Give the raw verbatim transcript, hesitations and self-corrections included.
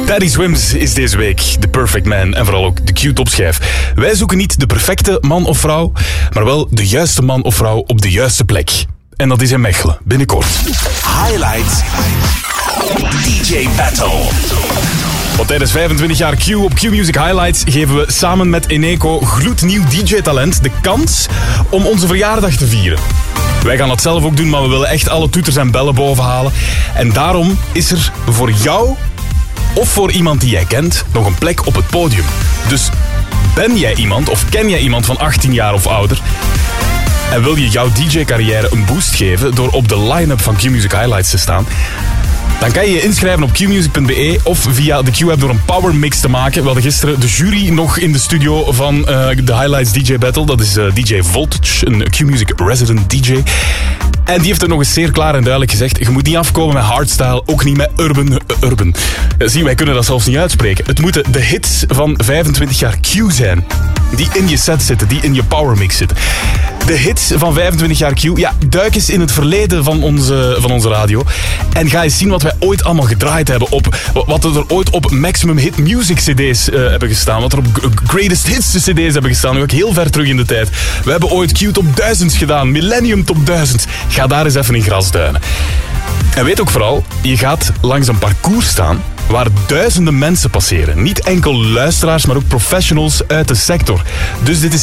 Daddy Swims is deze week de perfect man en vooral ook de Q-topschijf. Wij zoeken niet de perfecte man of vrouw, maar wel de juiste man of vrouw op de juiste plek. En dat is in Mechelen, binnenkort. Highlights D J Battle. Want tijdens vijfentwintig jaar Q op Q-Music Highlights geven we samen met Eneco gloednieuw D J-talent de kans om onze verjaardag te vieren. Wij gaan dat zelf ook doen, maar we willen echt alle toeters en bellen bovenhalen. En daarom is er voor jou of voor iemand die jij kent nog een plek op het podium. Dus ben jij iemand of ken jij iemand van achttien jaar of ouder en wil je jouw D J-carrière een boost geven door op de line-up van Q-Music Highlights te staan? Dan kan je je inschrijven op q music punt b e of via de Q-app door een power mix te maken. We hadden gisteren de jury nog in de studio van uh, de Highlights D J Battle. Dat is uh, D J Voltage, een Q-Music resident D J. En die heeft er nog eens zeer klaar en duidelijk gezegd: je moet niet afkomen met hardstyle, ook niet met urban. Uh, urban. Uh, zie, wij kunnen dat zelfs niet uitspreken. Het moeten de hits van vijfentwintig jaar Q zijn. Die in je set zitten, die in je power mix zitten. De hits van vijfentwintig jaar Q. Ja, duik eens in het verleden van onze, van onze radio. En ga eens zien wat wij ooit allemaal gedraaid hebben. Op, wat er ooit op Maximum Hit Music cd's uh, hebben gestaan. Wat er op Greatest Hits cd's hebben gestaan. Nu ook heel ver terug in de tijd. We hebben ooit Q Top duizend gedaan. Millennium Top duizend. Ga daar eens even in grasduinen. En weet ook vooral, je gaat langs een parcours staan waar duizenden mensen passeren. Niet enkel luisteraars, maar ook professionals uit de sector. Dus dit is